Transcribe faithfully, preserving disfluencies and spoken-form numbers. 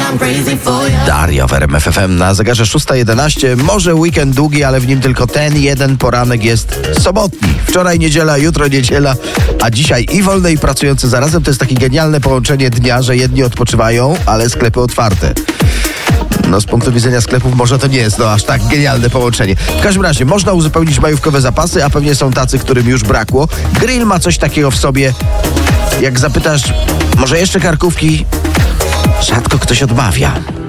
Daria w R M F F M na zegarze szósta jedenaście. Może weekend długi, ale w nim tylko ten jeden poranek jest sobotni. Wczoraj niedziela, jutro niedziela, a dzisiaj i wolny, i pracujący zarazem. To jest takie genialne połączenie dnia, że jedni odpoczywają, ale sklepy otwarte. No z punktu widzenia sklepów może to nie jest no aż tak genialne połączenie. W każdym razie można uzupełnić majówkowe zapasy, a pewnie są tacy, którym już brakło. Grill ma coś takiego w sobie. Jak zapytasz, może jeszcze karkówki? Rzadko ktoś odmawia.